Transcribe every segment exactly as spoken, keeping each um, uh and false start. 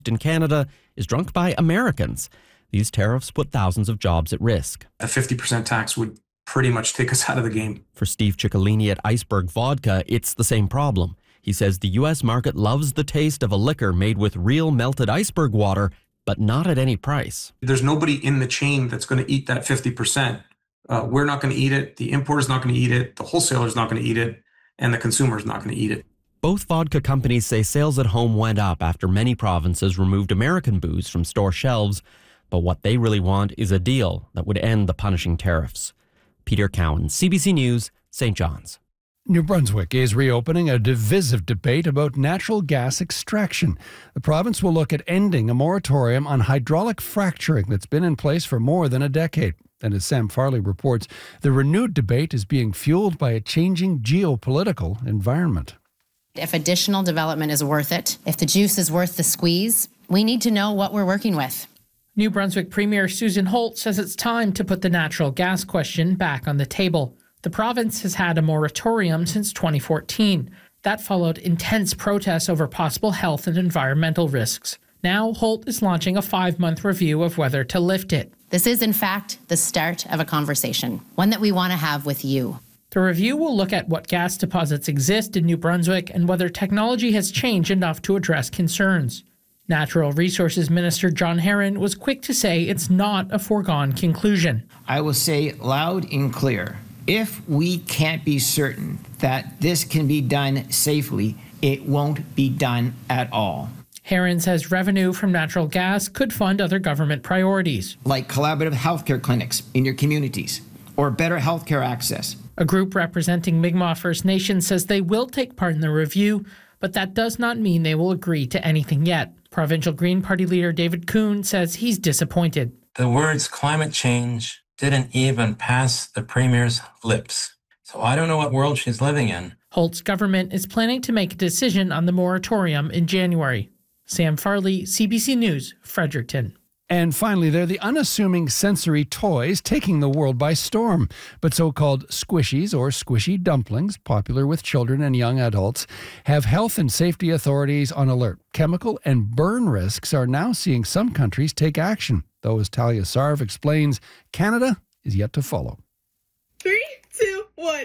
in Canada is drunk by Americans. These tariffs put thousands of jobs at risk. A fifty percent tax would pretty much take us out of the game. For Steve Ciccolini at Iceberg Vodka, it's the same problem. He says the U S market loves the taste of a liquor made with real melted iceberg water, but not at any price. There's nobody in the chain that's going to eat that fifty percent. Uh, we're not going to eat it. The importer's not going to eat it. The wholesaler's not going to eat it. And the consumer's not going to eat it. Both vodka companies say sales at home went up after many provinces removed American booze from store shelves. But what they really want is a deal that would end the punishing tariffs. Peter Cowan, C B C News, Saint John's. New Brunswick is reopening a divisive debate about natural gas extraction. The province will look at ending a moratorium on hydraulic fracturing that's been in place for more than a decade. And as Sam Farley reports, the renewed debate is being fueled by a changing geopolitical environment. If additional development is worth it, if the juice is worth the squeeze, we need to know what we're working with. New Brunswick Premier Susan Holt says it's time to put the natural gas question back on the table. The province has had a moratorium since twenty fourteen. That followed intense protests over possible health and environmental risks. Now, Holt is launching a five-month review of whether to lift it. This is, in fact, the start of a conversation, one that we want to have with you. The review will look at what gas deposits exist in New Brunswick and whether technology has changed enough to address concerns. Natural Resources Minister John Herron was quick to say it's not a foregone conclusion. I will say loud and clear, if we can't be certain that this can be done safely, it won't be done at all. Herron says revenue from natural gas could fund other government priorities, like collaborative healthcare clinics in your communities or better healthcare access. A group representing Mi'kmaq First Nation says they will take part in the review, but that does not mean they will agree to anything yet. Provincial Green Party leader David Kuhn says he's disappointed. The words climate change didn't even pass the Premier's lips. So I don't know what world she's living in. Holt's government is planning to make a decision on the moratorium in January. Sam Farley, C B C News, Fredericton. And finally, they're the unassuming sensory toys taking the world by storm. But so-called squishies or squishy dumplings, popular with children and young adults, have health and safety authorities on alert. Chemical and burn risks are now seeing some countries take action. Though, as Talia Sarv explains, Canada is yet to follow. Three, two, one.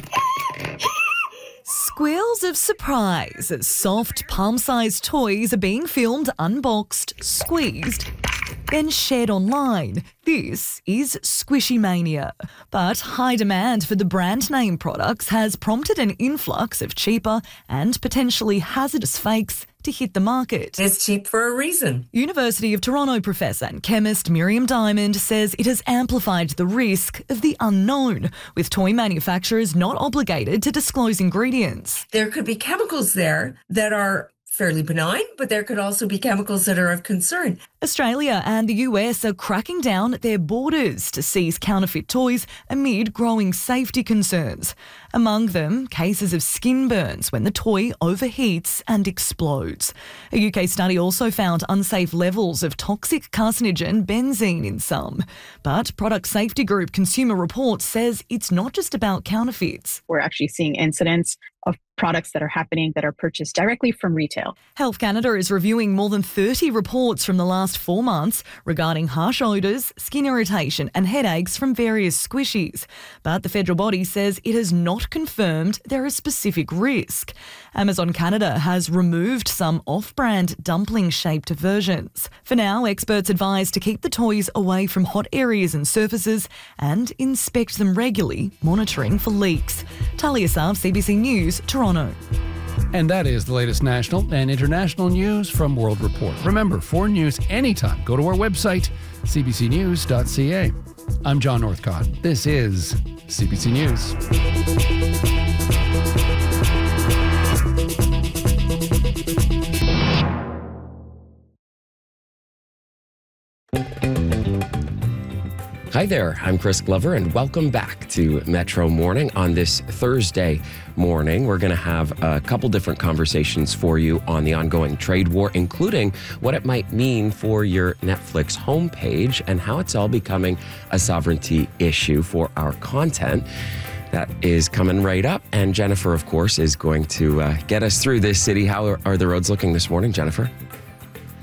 Squeals of surprise as soft, palm-sized toys are being filmed, unboxed, squeezed, then shared online. This is Squishy Mania. But high demand for the brand name products has prompted an influx of cheaper and potentially hazardous fakes to hit the market. It's cheap for a reason. University of Toronto professor and chemist Miriam Diamond says it has amplified the risk of the unknown, with toy manufacturers not obligated to disclose ingredients. There could be chemicals there that are fairly benign, but there could also be chemicals that are of concern. Australia and the U S are cracking down at their borders to seize counterfeit toys amid growing safety concerns. Among them, cases of skin burns when the toy overheats and explodes. A U K study also found unsafe levels of toxic carcinogen benzene in some. But product safety group Consumer Reports says it's not just about counterfeits. We're actually seeing incidents of products that are happening that are purchased directly from retail. Health Canada is reviewing more than thirty reports from the last four months regarding harsh odours, skin irritation and headaches from various squishies. But the federal body says it has not confirmed there is specific risk. Amazon Canada has removed some off-brand dumpling-shaped versions. For now, experts advise to keep the toys away from hot areas and surfaces and inspect them regularly, monitoring for leaks. Talia Sarv, C B C News, Toronto. And that is the latest national and international news from World Report. Remember, for news anytime, go to our website, c b c news dot c a. I'm John Northcott. This is C B C News. Hi there, I'm Chris Glover, and welcome back to Metro Morning. On this Thursday morning, we're going to have a couple different conversations for you on the ongoing trade war, including what it might mean for your Netflix homepage and how it's all becoming a sovereignty issue for our content. That is coming right up, and Jennifer, of course, is going to uh, get us through this city. How are, are the roads looking this morning, Jennifer?